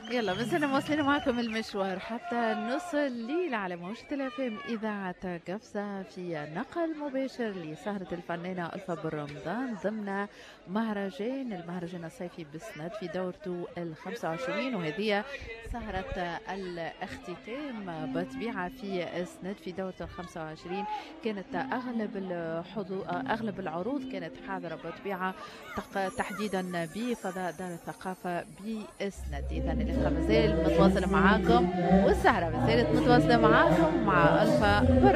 يلا بنصير مواصلين معكم المشوار حتى نصل الليل على موجة الأفلام إذاعة قفزة في نقل مباشر لسهرة الفنانة ألفا بالرمضان ضمن المهرجان الصيفي بسند في دورته ال25، وهذه سهرة الاختتام بطبيعة في سند في دورته ال25. كانت أغلب العروض كانت حاضرة بطبيعة تحديدا بفضاء دار الثقافة بسند. إذا اللقاء مازال متواصل معاكم والسهرة ما زالت متواصلة معاكم مع ألفا.